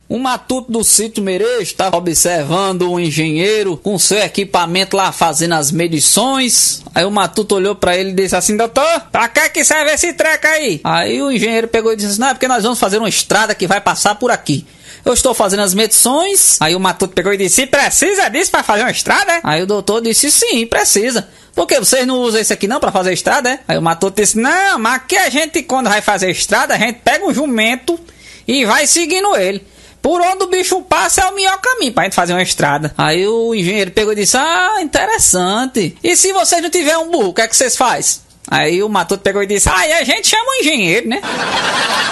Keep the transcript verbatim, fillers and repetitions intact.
O matuto do sítio Merejo estava observando o engenheiro com seu equipamento lá fazendo as medições. Aí o matuto olhou pra ele e disse assim: doutor, pra que que serve esse treco aí? Aí o engenheiro pegou e disse: não, é porque nós vamos fazer uma estrada que vai passar por aqui. Eu estou fazendo as medições. Aí o matuto pegou e disse: precisa disso pra fazer uma estrada? Aí o doutor disse: sim, precisa. Por que vocês não usam isso aqui não pra fazer estrada, é? Aí o matuto disse: não, mas aqui a gente, quando vai fazer estrada, a gente pega um jumento e vai seguindo ele. Por onde o bicho passa é o melhor caminho pra gente fazer uma estrada. Aí o engenheiro pegou e disse: ah, interessante. E se vocês não tiverem um burro, o que é que vocês fazem? Aí o matuto pegou e disse: ah, e a gente chama o engenheiro, né?